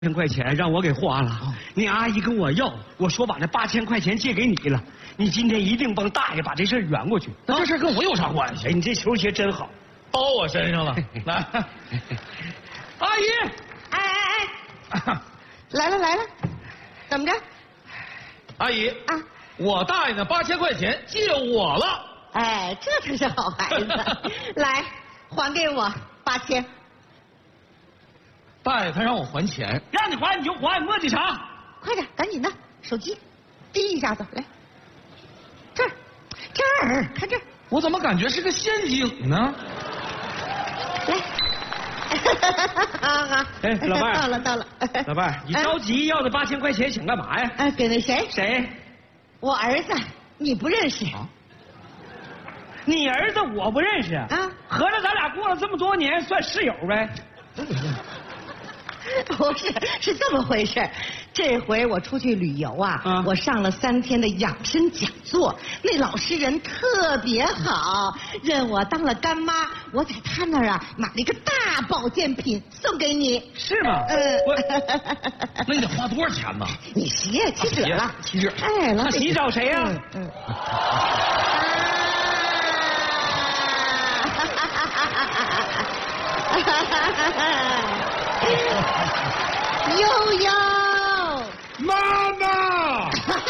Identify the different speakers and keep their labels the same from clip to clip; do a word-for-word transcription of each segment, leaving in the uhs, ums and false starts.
Speaker 1: 千块钱让我给花了，哦、你阿姨跟我要，我说把这八千块钱借给你了，你今天一定帮大爷把这事圆过去。
Speaker 2: 那这事跟我有啥关系？
Speaker 1: 哎，你这球鞋真好，
Speaker 2: 包我身上了。来，阿姨，
Speaker 3: 哎哎哎，来了来了，怎么着？
Speaker 2: 阿姨
Speaker 3: 啊，
Speaker 2: 我大爷那八千块钱借我了。
Speaker 3: 哎，这才是好孩子。来，还给我八千。
Speaker 2: 大爷他让我还钱，
Speaker 1: 让你还你就还，磨叽啥？
Speaker 3: 快点，赶紧的，手机，滴一下子，来，这儿，这儿，看这儿。
Speaker 2: 我怎么感觉是个陷阱呢？
Speaker 3: 来，好好。
Speaker 1: 哎，老伴儿，
Speaker 3: 到了到了。
Speaker 1: 老伴儿，你着急要这八千块钱想干嘛呀？
Speaker 3: 哎，给那谁？
Speaker 1: 谁？
Speaker 3: 我儿子，你不认识。
Speaker 1: 啊？你儿子我不认识啊？合着咱俩过了这么多年，算室友呗？
Speaker 3: 不是，是这么回事。这回我出去旅游啊，啊我上了三天的养生讲座，那老师人特别好，认我当了干妈。我在他那儿啊买了一个大保健品送给你。
Speaker 1: 是吗？
Speaker 3: 呃，
Speaker 2: 那你得花多少钱呢？
Speaker 3: 你洗七折了，
Speaker 2: 七折。
Speaker 3: 哎，老
Speaker 1: 你找谁呀？嗯。嗯
Speaker 3: 悠悠，
Speaker 2: 妈妈！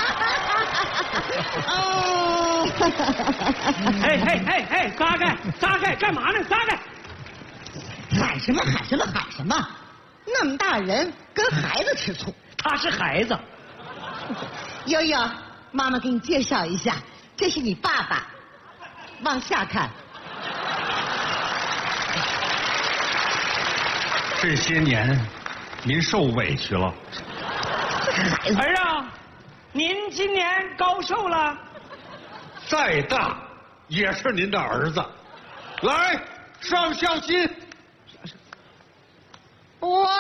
Speaker 3: 哦，
Speaker 1: 哎哎哎哎，撒开撒开，干嘛呢？撒开！
Speaker 3: 喊什么喊什么喊什么？那么大人跟孩子吃醋。
Speaker 1: 他是孩子。
Speaker 3: 悠悠，妈妈给你介绍一下，这是你爸爸。往下看。
Speaker 4: 这些年，您受委屈了。
Speaker 1: 儿啊，您今年高寿了？
Speaker 4: 再大也是您的儿子。来，上孝心。
Speaker 3: 哇！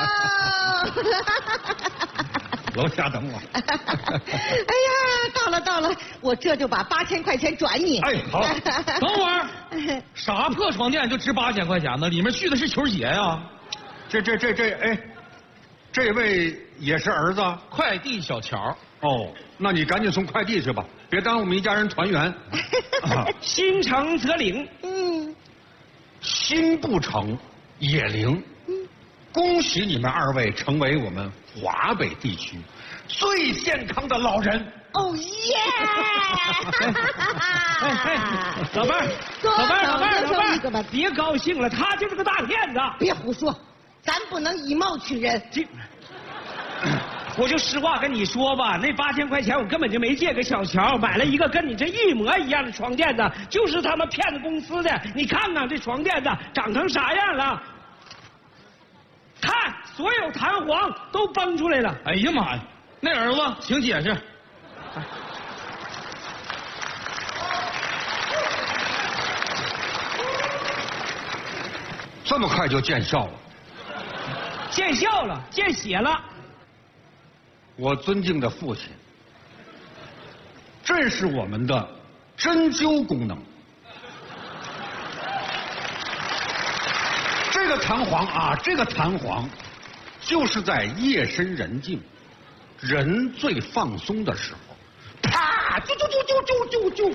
Speaker 4: 楼下等我。
Speaker 3: 哎呀，到了到了，我这就把八千块钱转你。
Speaker 4: 哎，好。
Speaker 2: 等会儿，啥破床垫就值八千块钱呢？里面续的是球鞋呀。
Speaker 4: 这这这这哎，这位也是儿子？
Speaker 2: 快递小乔。
Speaker 4: 哦，那你赶紧送快递去吧，别耽误我们一家人团圆。
Speaker 1: 啊、心诚则灵。
Speaker 3: 嗯。
Speaker 4: 心不诚也灵。嗯。恭喜你们二位成为我们华北地区最健康的老人。
Speaker 3: 哦耶！
Speaker 1: 哎哎，老伴儿，老伴儿，老伴儿，老伴儿，别高兴了，他就是个大骗子。
Speaker 3: 别胡说。咱不能以貌取人。
Speaker 1: 我就实话跟你说吧，那八千块钱我根本就没借给小乔，买了一个跟你这一模一样的床垫子，就是他们骗子公司的。你看看这床垫子长成啥样了？看，所有弹簧都崩出来了。
Speaker 2: 哎呀妈呀！那儿子，请解释。
Speaker 4: 这么快就见效了？
Speaker 1: 见效了，见血了。
Speaker 4: 我尊敬的父亲，这是我们的针灸功能。这个弹簧啊，这个弹簧，就是在夜深人静、人最放松的时候，啪，啾啾啾啾啾啾啾。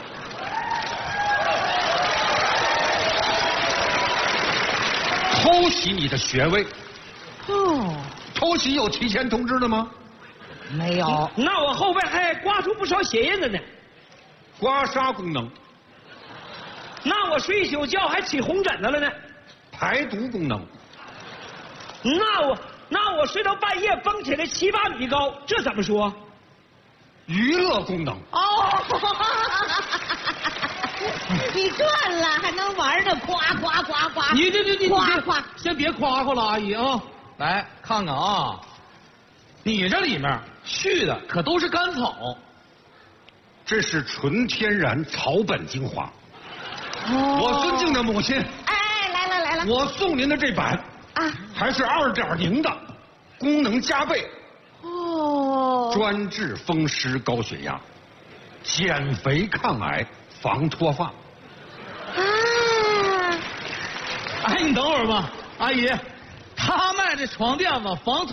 Speaker 4: 偷袭你的穴位。
Speaker 3: 哦，
Speaker 4: 偷袭有提前通知的吗？
Speaker 3: 没有。
Speaker 1: 那我后边还刮出不少血印子呢。
Speaker 4: 刮痧功能。
Speaker 1: 那我睡一宿觉还起红疹子了呢。
Speaker 4: 排毒功能。
Speaker 1: 那我那我睡到半夜蹦起来七八米高，这怎么说？
Speaker 4: 娱乐功能。
Speaker 3: 哦，你赚了还能玩呢，夸夸夸夸。
Speaker 2: 你这这这
Speaker 3: 夸夸，
Speaker 2: 先别夸夸了，阿姨啊。来看看啊，你这里面续的可都是甘草，
Speaker 4: 这是纯天然草本精华。
Speaker 3: 哦，
Speaker 4: 我尊敬的母亲，
Speaker 3: 哎，来了来了，
Speaker 4: 我送您的这版啊，还是二点零的，功能加倍。
Speaker 3: 哦，
Speaker 4: 专治风湿高血压，减肥抗癌，防脱发。
Speaker 3: 啊，
Speaker 2: 哎，你等会儿吧，阿姨。 他卖这床垫子防